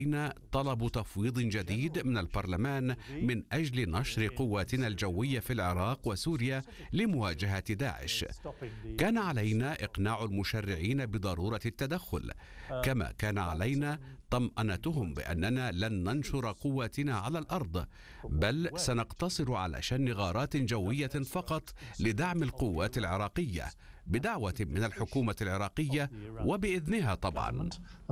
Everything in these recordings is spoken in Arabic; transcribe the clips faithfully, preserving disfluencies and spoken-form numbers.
طلب تفويض جديد من البرلمان من أجل نشر قواتنا الجوية في العراق وسوريا لمواجهة داعش. كان علينا إقناع المشرعين بضرورة التدخل، كما كان علينا طمأنتهم بأننا لن ننشر قواتنا على الأرض، بل سنقتصر على شن غارات جوية فقط لدعم القوات العراقية بدعوة من الحكومة العراقية وبإذنها طبعا.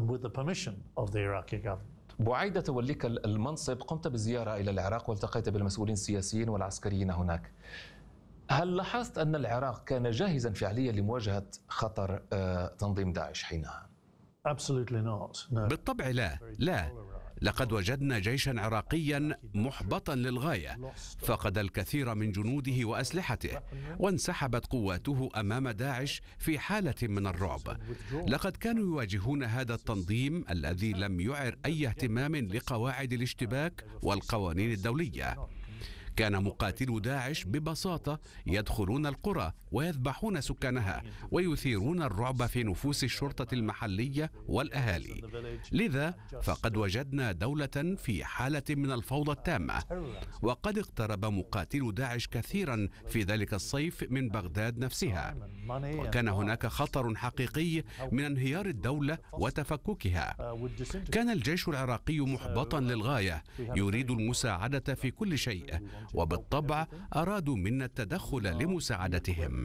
بعيد توليك المنصب قمت بزيارة إلى العراق والتقيت بالمسؤولين السياسيين والعسكريين هناك. هل لاحظت أن العراق كان جاهزا فعليا لمواجهة خطر تنظيم داعش حينها؟ بالطبع لا لا لقد وجدنا جيشا عراقيا محبطا للغاية، فقد الكثير من جنوده وأسلحته، وانسحبت قواته أمام داعش في حالة من الرعب. لقد كانوا يواجهون هذا التنظيم الذي لم يعر أي اهتمام لقواعد الاشتباك والقوانين الدولية. كان مقاتلو داعش ببساطة يدخلون القرى ويذبحون سكانها ويثيرون الرعب في نفوس الشرطة المحلية والأهالي. لذا فقد وجدنا دولة في حالة من الفوضى التامة، وقد اقترب مقاتلو داعش كثيرا في ذلك الصيف من بغداد نفسها، وكان هناك خطر حقيقي من انهيار الدولة وتفككها. كان الجيش العراقي محبطا للغاية، يريد المساعدة في كل شيء، وبالطبع أرادوا منا التدخل لمساعدتهم.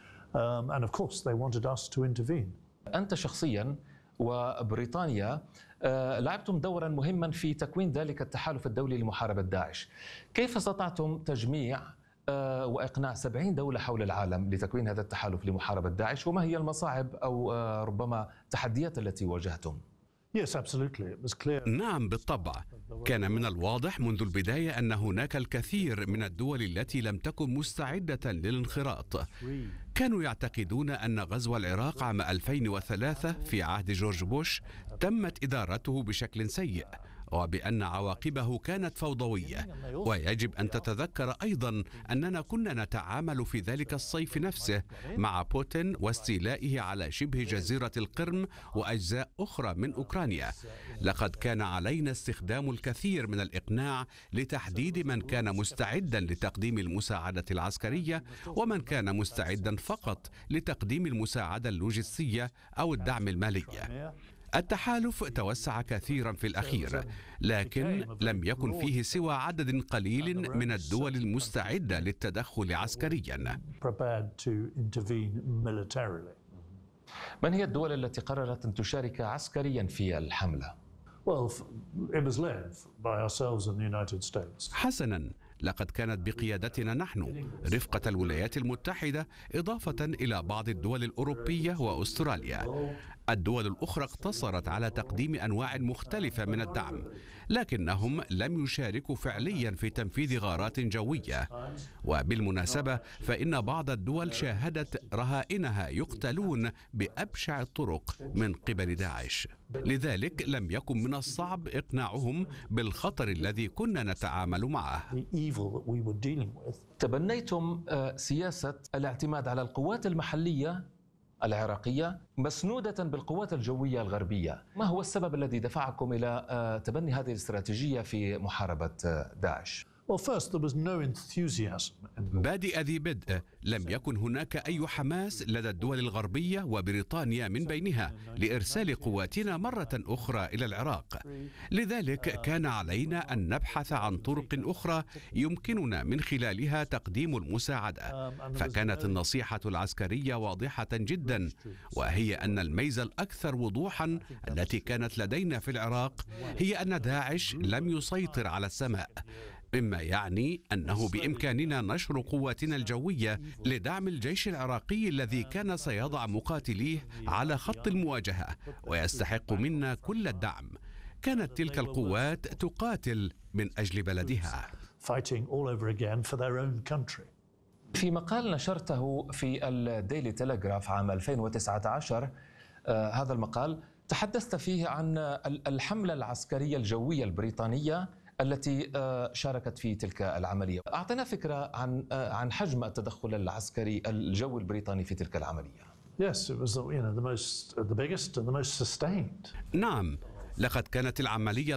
أنت شخصيا وبريطانيا لعبتم دورا مهما في تكوين ذلك التحالف الدولي لمحاربة داعش. كيف استطعتم تجميع وإقناع سبعين دولة حول العالم لتكوين هذا التحالف لمحاربة داعش، وما هي المصاعب أو ربما التحديات التي واجهتم؟ نعم بالطبع، كان من الواضح منذ البداية أن هناك الكثير من الدول التي لم تكن مستعدة للانخراط. كانوا يعتقدون أن غزو العراق عام ألفين وثلاثة في عهد جورج بوش تمت إدارته بشكل سيء، وبأن عواقبه كانت فوضوية. ويجب أن تتذكر أيضا أننا كنا نتعامل في ذلك الصيف نفسه مع بوتين واستيلائه على شبه جزيرة القرم وأجزاء أخرى من أوكرانيا. لقد كان علينا استخدام الكثير من الإقناع لتحديد من كان مستعدا لتقديم المساعدة العسكرية ومن كان مستعدا فقط لتقديم المساعدة اللوجستية أو الدعم المالي. التحالف توسع كثيرا في الأخير، لكن لم يكن فيه سوى عدد قليل من الدول المستعدة للتدخل عسكريا. من هي الدول التي قررت أن تشارك عسكريا في الحملة؟ حسنا، لقد كانت بقيادتنا نحن رفقة الولايات المتحدة، إضافة إلى بعض الدول الأوروبية وأستراليا. الدول الأخرى اقتصرت على تقديم أنواع مختلفة من الدعم، لكنهم لم يشاركوا فعليا في تنفيذ غارات جوية. وبالمناسبة فإن بعض الدول شاهدت رهائنها يقتلون بأبشع الطرق من قبل داعش، لذلك لم يكن من الصعب إقناعهم بالخطر الذي كنا نتعامل معه. تبنيتم سياسة الاعتماد على القوات المحلية العراقية مسنودة بالقوات الجوية الغربية. ما هو السبب الذي دفعكم إلى تبني هذه الاستراتيجية في محاربة داعش؟ بادئ ذي بدء لم يكن هناك أي حماس لدى الدول الغربية وبريطانيا من بينها لإرسال قواتنا مرة أخرى إلى العراق. لذلك كان علينا أن نبحث عن طرق أخرى يمكننا من خلالها تقديم المساعدة. فكانت النصيحة العسكرية واضحة جدا، وهي أن الميزة الأكثر وضوحا التي كانت لدينا في العراق هي أن داعش لم يسيطر على السماء، مما يعني أنه بإمكاننا نشر قواتنا الجوية لدعم الجيش العراقي الذي كان سيضع مقاتليه على خط المواجهة ويستحق منا كل الدعم. كانت تلك القوات تقاتل من أجل بلدها. في مقال نشرته في الديلي تيليغراف عام ألفين وتسعة عشر، آه هذا المقال تحدثت فيه عن الحملة العسكرية الجوية البريطانية التي شاركت في تلك العملية. أعطنا فكرة عن عن حجم التدخل العسكري الجوي البريطاني في تلك العملية. نعم، لقد كانت العملية